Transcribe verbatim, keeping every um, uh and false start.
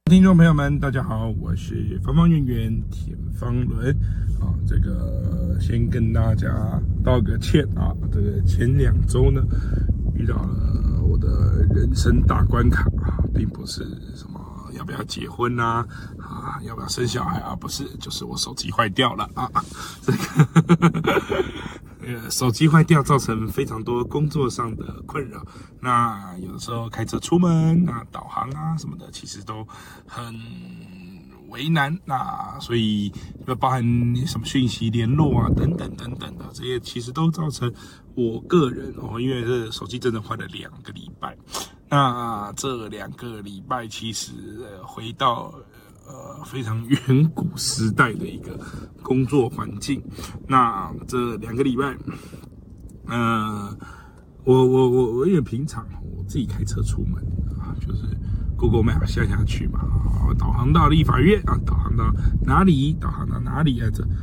听众朋友们，大家好，我是方方圆圆田方伦啊。这个先跟大家道个歉啊，这个前两周呢遇到了我的人生大关卡啊，并不是什么要不要结婚啊，啊要不要生小孩啊，不是，就是我手机坏掉了啊，这个。呃，手机坏掉造成非常多工作上的困扰。那有的时候开车出门，那导航啊什么的，其实都很为难。那所以包含什么讯息联络啊等等等等的，这些其实都造成我个人哦，因为这手机真的坏了两个礼拜。那这两个礼拜其实呃回到。呃，非常远古时代的一个工作环境。那这两个礼拜，呃，我我我我因为平常我自己开车出门啊，就是 Google Map 下下去嘛，导航到立法院啊，导航到哪里，导航到哪里啊？这